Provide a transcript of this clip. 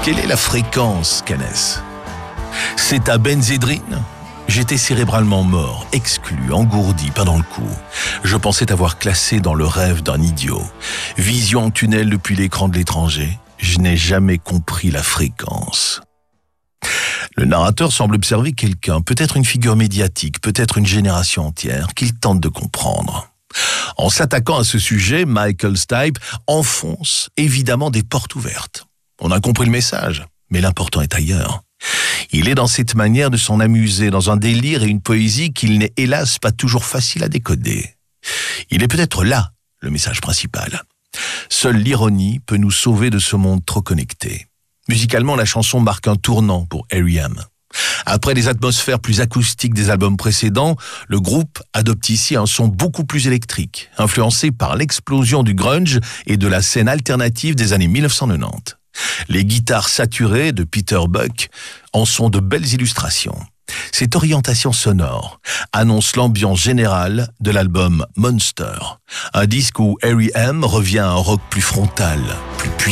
Quelle est la fréquence, Canès? C'est à Benzedrine? J'étais cérébralement mort, exclu, engourdi, pas dans le coup. Je pensais t'avoir classé dans le rêve d'un idiot. Vision en tunnel depuis l'écran de l'étranger. Je n'ai jamais compris la fréquence. Le narrateur semble observer quelqu'un, peut-être une figure médiatique, peut-être une génération entière, qu'il tente de comprendre. En s'attaquant à ce sujet, Michael Stipe enfonce évidemment des portes ouvertes. On a compris le message, mais l'important est ailleurs. Il est dans cette manière de s'en amuser, dans un délire et une poésie qu'il n'est hélas pas toujours facile à décoder. Il est peut-être là le message principal. Seule l'ironie peut nous sauver de ce monde trop connecté. Musicalement, la chanson marque un tournant pour R.E.M. Après les atmosphères plus acoustiques des albums précédents, le groupe adopte ici un son beaucoup plus électrique, influencé par l'explosion du grunge et de la scène alternative des années 1990. Les guitares saturées de Peter Buck en sont de belles illustrations. Cette orientation sonore annonce l'ambiance générale de l'album Monster, un disque où R.E.M. revient à un rock plus frontal, plus puissant.